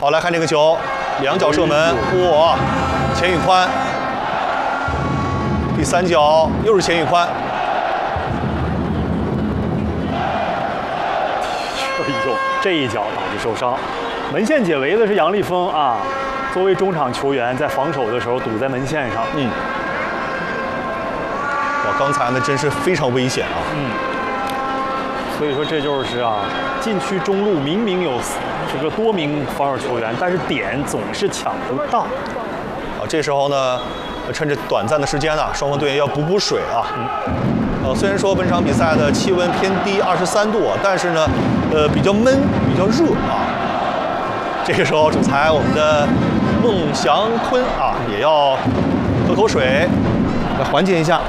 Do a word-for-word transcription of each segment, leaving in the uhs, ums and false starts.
好，来看这个球，两脚射门，哇，钱宇宽。第三脚又是钱宇宽。 哎呦，这一脚导致受伤。门线解围的是杨立峰啊，作为中场球员，在防守的时候堵在门线上。 嗯。哇，刚才那真是非常危险啊。 嗯。所以说这就是啊，禁区中路明明有这个多名防守球员，但是点总是抢不到。 啊，这时候呢，趁着短暂的时间呢、啊，双方队员要补补水啊。嗯。呃，虽然说本场比赛的气温偏低，二十三度，但是呢，呃，比较闷，比较热啊。这个时候，主裁我们的孟祥坤啊，也要喝口水，来缓解一下。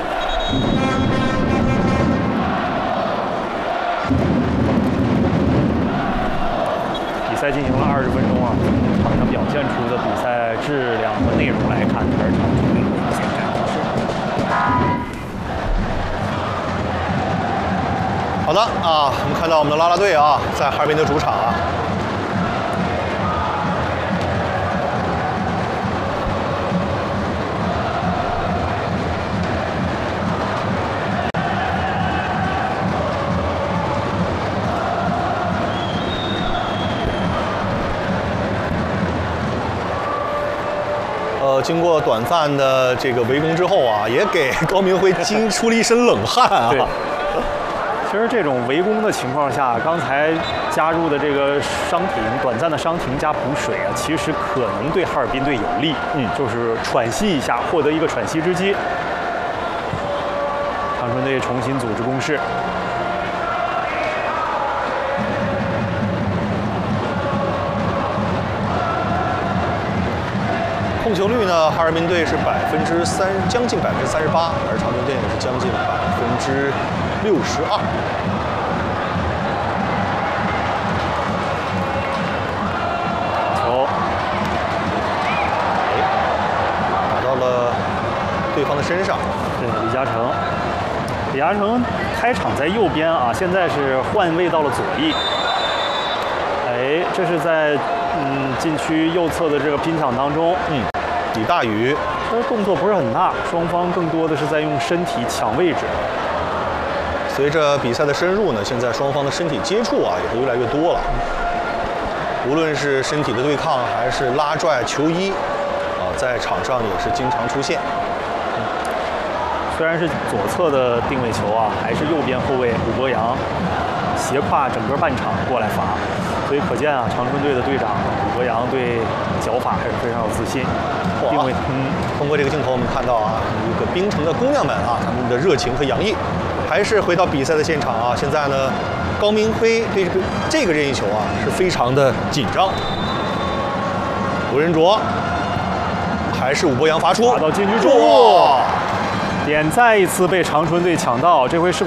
比赛进行了二十分钟啊，从场上表现出的比赛质量和内容来看，还是场均现在好的啊，我们看到我们的啦啦队啊，在哈尔滨的主场啊。呃，经过短暂的这个围攻之后啊，也给高明辉惊出了一身冷汗啊。 对。其实这种围攻的情况下，刚才加入的这个伤停，短暂的伤停加补水啊，其实可能对哈尔滨队有利。嗯，就是喘息一下，获得一个喘息之机。长春队重新组织攻势。 控球率呢，哈尔滨队是百分之三，将近百分之三十八，而长春队呢是将近百分之六十二。 球， 哎，打到了对方的身上。 对，李嘉诚，李嘉诚开场在右边啊，现在是换位到了左翼。哎，这是在嗯禁区右侧的这个拼抢当中， 嗯。李大宇， 他的动作不是很大，双方更多的是在用身体抢位置。 随着比赛的深入呢，现在双方的身体接触啊也是越来越多了。无论是身体的对抗，还是拉拽、球衣，啊，在场上也是经常出现。 虽然是左侧的定位球啊，还是右边后卫武博洋斜跨整个半场过来罚。所以可见啊，长春队的队长武博洋对脚法还是非常有自信。定位， 嗯，通过这个镜头我们看到啊，一个冰城的姑娘们啊，他们的热情和洋溢。还是回到比赛的现场啊，现在呢，高明辉对这个这个任意球啊是非常的紧张。吴仁卓还是武博洋罚出， 打到禁区中，点再一次被长春队抢到，这回是不是？